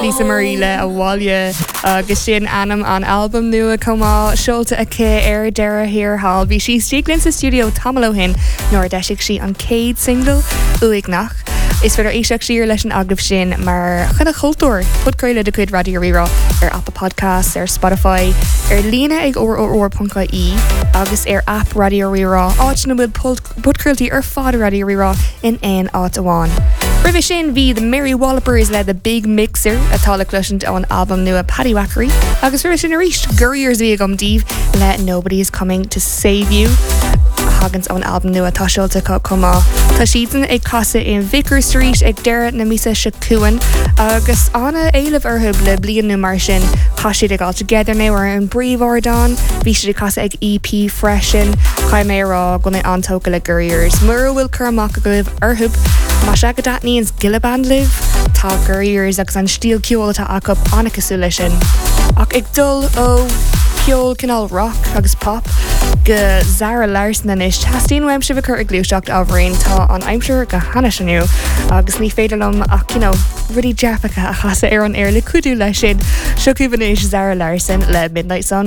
Lisa Marie le a bháile agus sin anam an album nua comá seolta a cé ar deire hir hall. Bhí si stíglinn sa studio tamalohin nóir deisiigh si an céad single uig nach. Is fyrir éiseach siar leis an aglah sin mar chuna chultúir pudcréile de chuid Radio Rirá ar Apple Podcasts, ar Spotify, ar lína ag or.caí agus ar app Radio Rirá áit na bud pudcréiltaí ar fád Radio Rirá in ein áit amháin. Rih sin bhí the Mary Wallopers le the Big Mixer atá le cluisiint an album nua Paddy Wackery agus rih sin a ríist gurriers bhí agam díobh le Nobody Is Coming to Save You. Haggans an album nua tá seolta comá. Tá sian ag casa in Vicar Street ag deire na mísa Shacuan agus anna éileh orthub le blian nu mar sin tá siad ag all together now ar an bríomhardán bhí siad ag casa ag EP freshin cai mé rá gona antóca le gurriers mura bhfuil chur amach go libh orthub má se go datníons gilaband liv tá gurriers agus an stíl ceolta acu annachasú lei sin ach ag dul ó Piol canal rock agus pop go Zara Larson is Tastín weim si bhcur ag glúiseacht ábhraon tá an aimseir go hana sinú agus ní féidirlumm ach rudí deapacha a chasa ar an air le cúdú lei sin Siocú banis Zara Larson le Midnight Sun.